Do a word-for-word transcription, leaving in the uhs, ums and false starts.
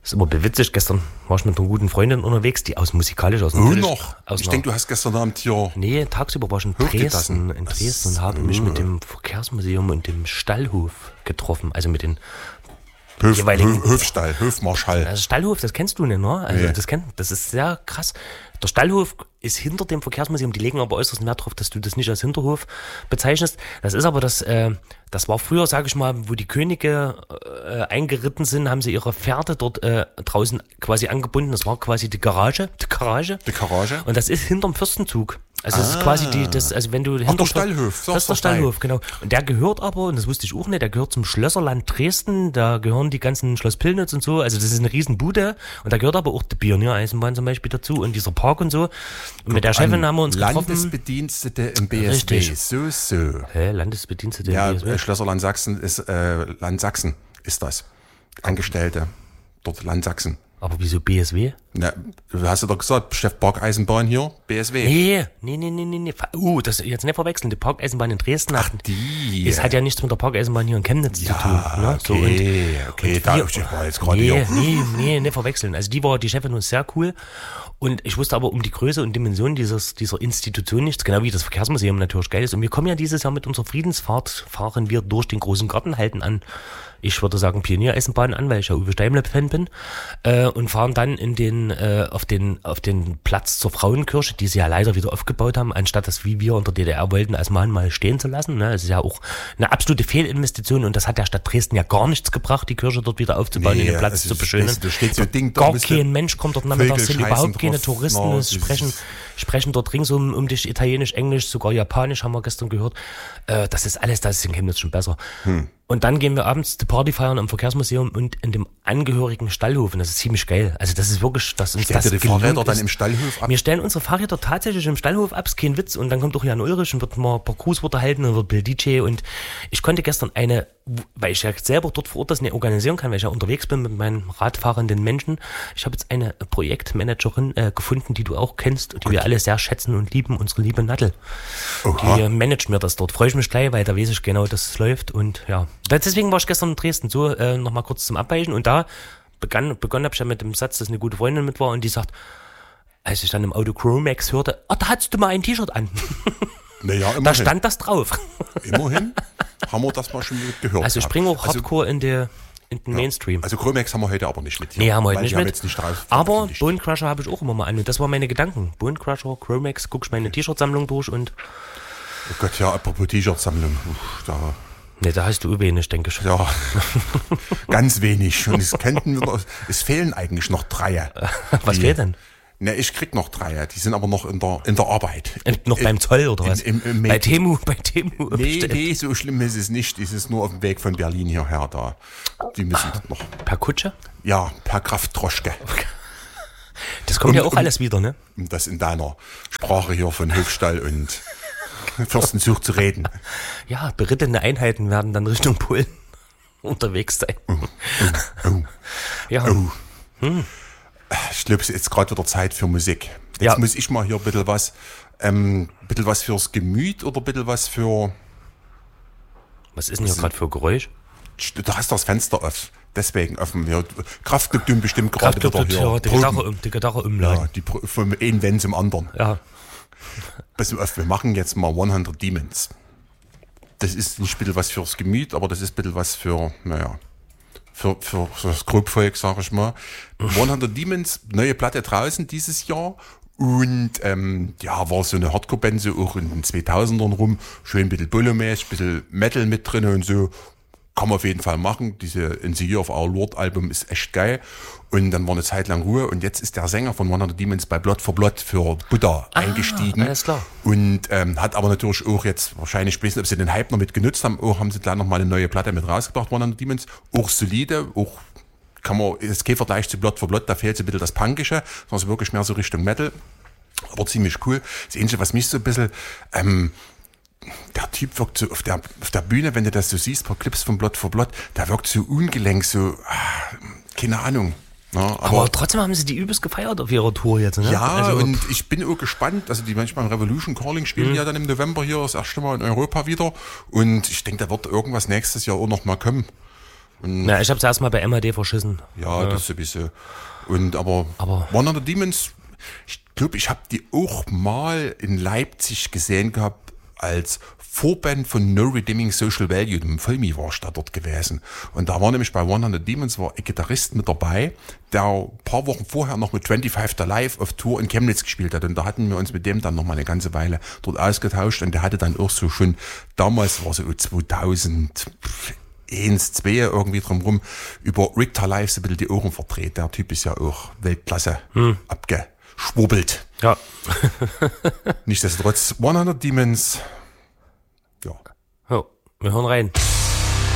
ist immer witzig. Gestern war ich mit einer guten Freundin unterwegs, die aus musikalisch aus Oh, noch? Aus ich denke, du hast gestern Abend hier... Nee, tagsüber war ich in Dresden, in Dresden und habe mich mit dem Verkehrsmuseum und dem Stallhof getroffen. Also mit den Höf, jeweiligen... Höf, Höfstall, Höfmarschall. Also Stallhof, das kennst du nicht, ne? Also Nee. das, kenn, das ist sehr krass. Der Stallhof ist hinter dem Verkehrsmuseum, die legen aber äußerst Wert darauf, dass du das nicht als Hinterhof bezeichnest. Das ist aber das, äh, das war früher, sage ich mal, wo die Könige äh, eingeritten sind, haben sie ihre Pferde dort äh, draußen quasi angebunden. Das war quasi die Garage, die Garage. Die Garage? Und das ist hinterm Fürstenzug. Also das Ah. ist quasi die, das, also wenn du... Ach, der Stallhof. Das ist der Stallhof, genau. Und der gehört aber, und das wusste ich auch nicht, der gehört zum Schlösserland Dresden, da gehören die ganzen Schloss Pillnitz und so, also das ist eine riesen Bude und da gehört aber auch die Pioniereisenbahn zum Beispiel dazu und dieser Park und so. Und mit der Chefin haben wir uns getroffen. Landesbedienstete im B S W. Richtig. So, so. Hä, Landesbedienstete Ja, im B S W? äh, Schlösserland Sachsen ist, äh, Land Sachsen ist das. Angestellte. Dort Land Sachsen. Aber wieso B S W? Na, du hast ja doch gesagt, Chef Parkeisenbahn hier, B S W. Nee, nee, nee, nee, nee, nee. Uh, das jetzt nicht verwechseln. Die Parkeisenbahn in Dresden Ach, hat, die. es hat ja nichts mit der Parkeisenbahn hier in Chemnitz zu tun. Ne? So, und, okay, okay, da wir- ich war jetzt gerade nee, hier. nee, nee, nicht verwechseln. Also die war, die Chefin war sehr cool. Und ich wusste aber um die Größe und Dimension dieses, dieser Institution nichts, genau wie das Verkehrsmuseum natürlich geil ist. Und wir kommen ja dieses Jahr mit unserer Friedensfahrt, fahren wir durch den großen Garten, halten an, ich würde sagen Pioniereisenbahn an, weil ich ja Uwe Steimle-Fan bin, äh, und fahren dann in den, äh, auf den, auf den Platz zur Frauenkirche, die sie ja leider wieder aufgebaut haben, anstatt das, wie wir unter D D R wollten, als Mahnmal stehen zu lassen. Ne? Das ist ja auch eine absolute Fehlinvestition und das hat der Stadt Dresden ja gar nichts gebracht, die Kirche dort wieder aufzubauen, Nee, und den Platz es zu ist- beschönen. es- da steht so ein Ding, da gar müsste kein Mensch kommt dort nachmittags hin, Vögel überhaupt scheißen keine drauf. Touristen, No, es das sprechen, ist- sprechen dort ringsum um dich Italienisch, Englisch, sogar Japanisch, haben wir gestern gehört. Äh, das ist alles, das ist in Chemnitz schon besser. Hm. Und dann gehen wir abends die Party feiern am Verkehrsmuseum und in dem angehörigen Stallhof. Und das ist ziemlich geil. Also das ist wirklich, das uns Stellt das ihr die Fahrräder gelungen dann ist. im Stallhof ab? Wir stellen unsere Fahrräder tatsächlich im Stallhof ab, ist kein Witz. Und dann kommt auch Jan Ulrich und wird mal ein paar Grußworte halten und wird Bill D J. Und ich konnte gestern eine, weil ich ja selber dort vor Ort das nicht organisieren kann, weil ich ja unterwegs bin mit meinen radfahrenden Menschen. Ich habe jetzt eine Projektmanagerin äh, gefunden, die du auch kennst und die wir alle sehr schätzen und lieben, unsere liebe Nadel. Oha. Die managt mir das dort. Freue ich mich gleich, weil da weiß ich genau, dass es läuft. Und ja, deswegen war ich gestern in Dresden. So, äh, nochmal kurz zum Abweichen. Und da begann, begann habe ich ja mit dem Satz, dass eine gute Freundin mit war und die sagt, als ich dann im Auto Chromax hörte, ah, da hattest du mal ein T-Shirt an. Naja, immerhin. Da stand das drauf. Immerhin haben wir das mal schon gehört. Also ich gehabt. bringe auch Also- Hardcore in, der, in den Mainstream. Also Chromax haben wir heute aber nicht mit hier. Nee, haben wir heute weil nicht die haben mit. jetzt nicht drauf Aber veröffentlicht. Bone Crusher habe ich auch immer mal an. Und das waren meine Gedanken. Bone Crusher, Chromax, guck ich meine T-Shirt-Sammlung durch und Oh Gott, ja, apropos T-Shirt-Sammlung. Uff, Da, ne, da hast du wenig, denke ich. ja, ganz wenig. Und es könnten wir noch, es fehlen eigentlich noch drei. Was Die- fehlt denn? Ne, ich krieg noch drei. Die sind aber noch in der, in der Arbeit. Äh, Noch beim Zoll oder in- was? im- im bei Made- Temu, bei Temu. Nee, bestellt. nee, so schlimm ist es nicht. Es ist nur auf dem Weg von Berlin hierher da. Die müssen noch, Per Kutsche? ja, per Kraftdroschke. Das kommt Um- ja auch um- alles wieder, ne? Um das in deiner Sprache hier von Hofstall und Fürstenzug zu reden. Ja, berittene Einheiten werden dann Richtung Polen unterwegs sein. Oh, Ja, oh. Ich glaube, es ist jetzt gerade wieder Zeit für Musik. Jetzt Ja. muss ich mal hier ein bisschen was, ähm, ein bisschen was fürs Gemüt oder ein bisschen was für, was ist denn hier gerade für Geräusch? du hast das Fenster auf, deswegen offen. Ja, Kraftclub tun bestimmt gerade Kraftclub, wieder hier. ja, die Proben. Gitarre, um, die Gitarre Ja, umladen. die Pro- vom einen Wenn zum anderen. Ja. Pass auf, wir machen jetzt mal hundert Demons. Das ist nicht ein bisschen was fürs Gemüt, aber das ist ein bisschen was für, naja, für, für, für das Grobvolk, sag ich mal. hundert Demons, neue Platte draußen dieses Jahr. Und ähm, ja, war so eine Hardcore-Band, so auch in den zweitausendern rum. Schön ein bisschen Bullo-mäßig, ein bisschen Metal mit drin und so. Kann man auf jeden Fall machen. Diese In the Year of Our Lord Album ist echt geil. Und dann war eine Zeit lang Ruhe. Und jetzt ist der Sänger von hundert Demons bei Blood for Blood für Buddha eingestiegen. alles klar. Und ähm, hat aber natürlich auch jetzt, wahrscheinlich, ich weiß nicht, ob sie den Hype noch mit genutzt haben, auch haben sie gleich noch mal eine neue Platte mit rausgebracht, hundert Demons. Auch solide, auch kann man, ist kein Vergleich zu Blood for Blood, da fehlt so ein bisschen das Punkische, sondern es wirklich mehr so Richtung Metal. Aber ziemlich cool. Das Einzige, was mich so ein bisschen, ähm, der Typ wirkt so auf der, auf der Bühne, wenn du das so siehst, paar Clips von Blood for Blood, der wirkt so ungelenk, so, ah, keine Ahnung. Ja, aber, Aber trotzdem haben sie die übelst gefeiert auf ihrer Tour jetzt, ne? ja, also, und ich bin auch gespannt, also die manchmal im Revolution Calling spielen ja dann im November hier das erste Mal in Europa wieder und ich denke, da wird irgendwas nächstes Jahr auch noch mal kommen. Und Na, ich habe es erstmal bei M H D verschissen. ja, ja, das sowieso. Und aber, Aber- hundert Demons, ich glaube, ich habe die auch mal in Leipzig gesehen gehabt als Vorband von No Redeeming Social Value. Im Vollmi war ich da dort gewesen. Und da war nämlich bei hundert Demons war ein Gitarrist mit dabei, der ein paar Wochen vorher noch mit fünfundzwanzig Alive auf Tour in Chemnitz gespielt hat. Und da hatten wir uns mit dem dann noch mal eine ganze Weile dort ausgetauscht. Und der hatte dann auch so schon, damals war so zweitausend eins, zwei irgendwie drumherum, über Richter Live so ein bisschen die Ohren verdreht. Der Typ ist ja auch Weltklasse hm. abgeschwurbelt. Ja. Nichtsdestotrotz, hundert Demons, ja. Oh, wir hören rein.